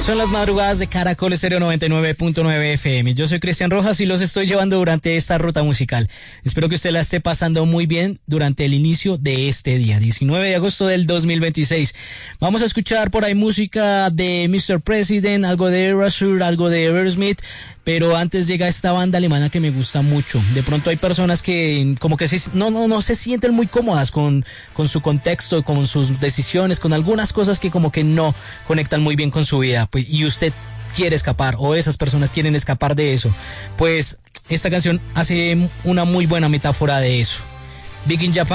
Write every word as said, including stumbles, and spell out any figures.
Son las madrugadas de Caracol Estéreo noventa y nueve punto nueve F M. Yo soy Cristian Rojas y los estoy llevando durante esta ruta musical. Espero que usted la esté pasando muy bien durante el inicio de este día, diecinueve de agosto del dos mil veintiséis. Vamos a escuchar por ahí música de mister President, algo de Erasure, algo de Aerosmith, pero antes llega esta banda alemana que me gusta mucho. De pronto hay personas que como que se, no, no, no se sienten muy cómodas con, con su contexto, con sus decisiones, con algunas cosas que como que no conectan muy bien con su vida. Pues, y usted quiere escapar, o esas personas quieren escapar de eso, pues esta canción hace una muy buena metáfora de eso. Big in Japan.